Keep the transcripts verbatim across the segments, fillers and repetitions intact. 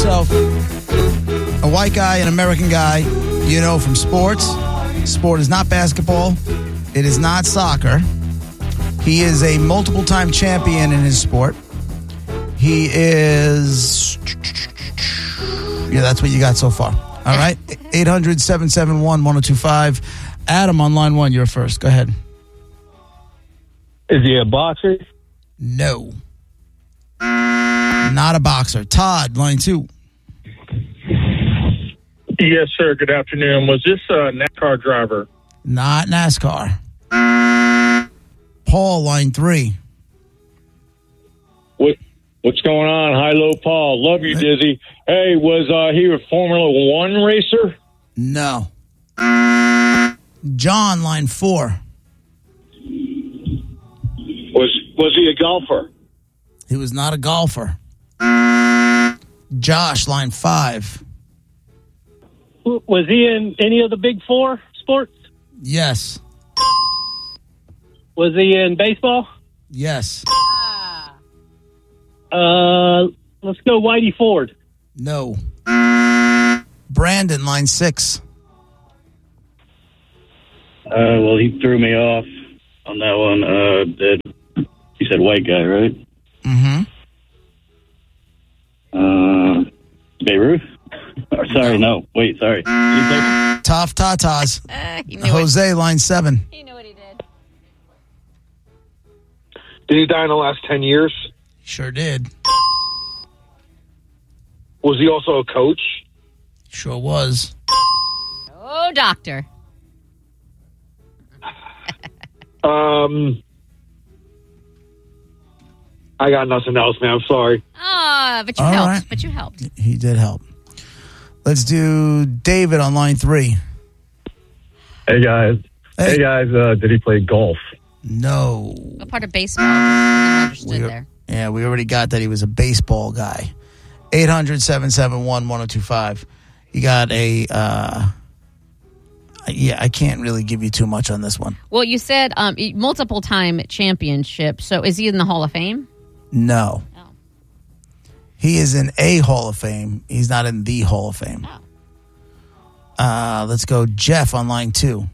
yourself a white guy, an American guy, you know, from sports. Sport is not basketball. It is not soccer. He is a multiple-time champion in his sport. He is... Yeah, that's what you got so far. All right? eight hundred, seven seven one, one oh two five. Adam on line one, you're first. Go ahead. Is he a boxer? No. Not a boxer. Todd, line two. Yes, sir. Good afternoon. Was this a NASCAR driver? Not NASCAR. Paul, line three. What What's going on? Hi, low, Paul. Love you, Dizzy. Hey, was uh, he a Formula One racer? No. John, line four. Was Was he a golfer? He was not a golfer. Josh, line five. Was he in any of the big four sports? Yes. Was he in baseball? Yes. Uh, let's go Whitey Ford. No. Brandon, line six. Uh, well, he threw me off on that one. Uh, did, you said white guy, right? Mm-hmm. Uh, Beirut? Or, sorry, no. no. Wait, sorry. Tough Tatas. Uh, Jose, it. line seven. He knew what he did. Did he die in the last ten years? Sure did. Was he also a coach? Sure was. Oh, doctor. um, I got nothing else, man. I'm sorry. Ah, oh, but you All helped. right. But you helped. He did help. Let's do David on line three. Hey, guys. Hey, hey guys. Uh, did he play golf? No. What part of baseball? I understood we, there. Yeah, we already got that he was a baseball guy. eight hundred, seven seven one, one oh two five. You got a, uh, yeah, I can't really give you too much on this one. Well, you said um, multiple time championship. So is he in the Hall of Fame? No. Oh. He is in a Hall of Fame. He's not in the Hall of Fame. Oh. Uh, let's go Jeff on line two.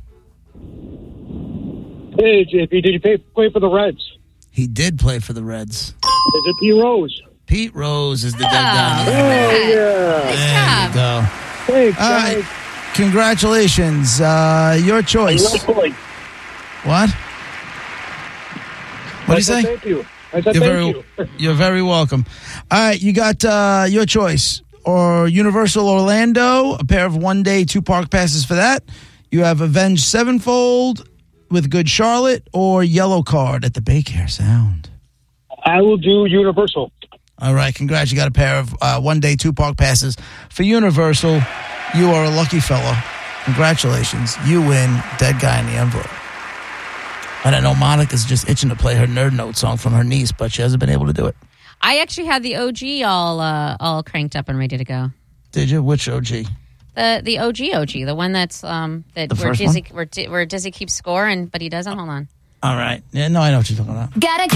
Hey, J P, did you pay, play for the Reds? He did play for the Reds. Is it Pete Rose? Pete Rose is the Oh, dead guy. Oh, yeah. Nice There job. you go. Thanks, All guys. right. Congratulations. Uh, your choice. What? What do you say? Thank you. I said You're thank very, you. you're very welcome. All right, you got uh, your choice. Or Universal Orlando, a pair of one-day, two-park passes for that. You have Avenged Sevenfold with Good Charlotte, or Yellow Card at the Baycare Sound. I will do Universal. All right, congrats. You got a pair of uh, one-day, two-park passes for Universal. You are a lucky fellow. Congratulations. You win Dead Guy in the Envelope. And I know Monica's just itching to play her Nerd Note song from her niece, but she hasn't been able to do it. I actually had the O G all uh, all cranked up and ready to go. Did you? Which O G? The the O G O G, the one that's um that The where first Dizzy one? where, where Dizzy keeps score and but he doesn't. Hold on. All right. Yeah, no, I know what you're talking about. Gotta